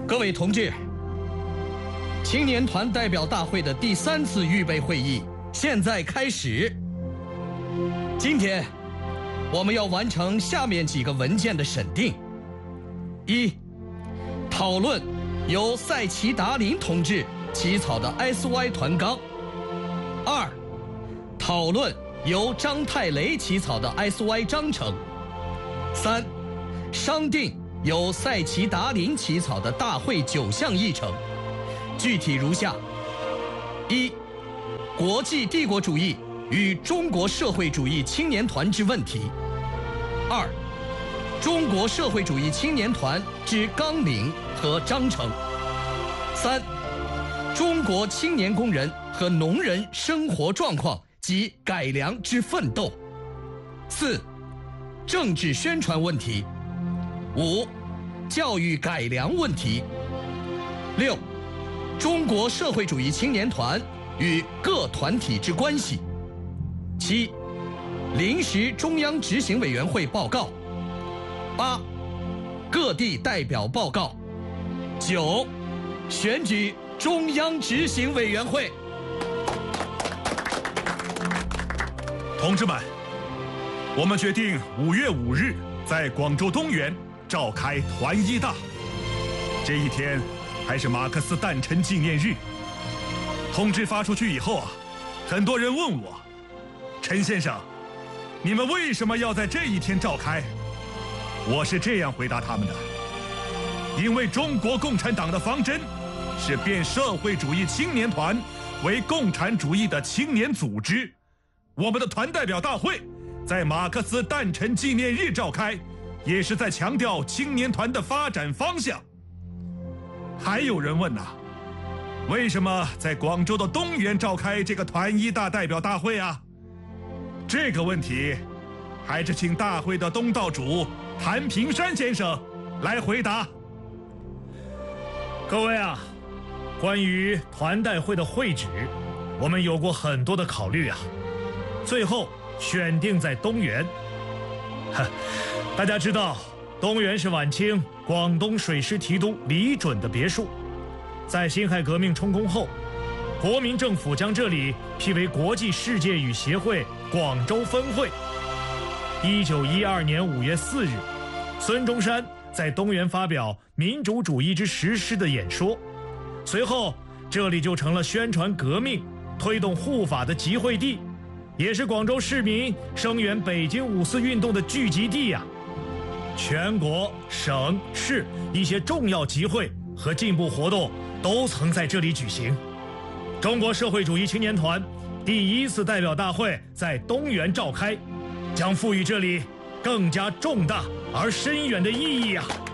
各位同志，青年团代表大会的第3次预备会议现在开始。今天，我们要完成下面几个文件的审定：一、讨论由赛奇达林同志起草的 SY 团纲；二、讨论由张太雷起草的 SY 章程；三、商定由赛奇达林起草的大会9项议程，具体如下：一、国际帝国主义与中国社会主义青年团之问题；二、中国社会主义青年团之纲领和章程；三、中国青年工人和农人生活状况及改良之奋斗；四、政治宣传问题；五、教育改良问题；六、中国社会主义青年团与各团体之关系；七、临时中央执行委员会报告；八、各地代表报告；九、选举中央执行委员会。 同志们，我们决定5月5日在广州东园召开团一大。这一天还是马克思诞辰纪念日。通知发出去以后啊，很多人问我，陈先生，你们为什么要在这一天召开？我是这样回答他们的：因为中国共产党的方针是变社会主义青年团为共产主义的青年组织。我们的团代表大会在马克思诞辰纪念日召开，也是在强调青年团的发展方向。还有人问呐，为什么在广州的东园召开这个团一大代表大会啊？这个问题还是请大会的东道主谭平山先生来回答。 各位啊，关于团代会的会址，我们有过很多的考虑啊，最后选定在东园。大家知道，东园是晚清广东水师提督李准的别墅，在辛亥革命冲攻后，国民政府将这里批为国际世界语协会广州分会。1912年5月4日，孙中山在东园发表民主主义之实施的演说，随后这里就成了宣传革命、推动护法的集会地，也是广州市民声援北京五四运动的聚集地呀。全国、省、市一些重要集会和进步活动都曾在这里举行。中国社会主义青年团第1次代表大会在东园召开，将赋予这里更加重大而深远的意义啊！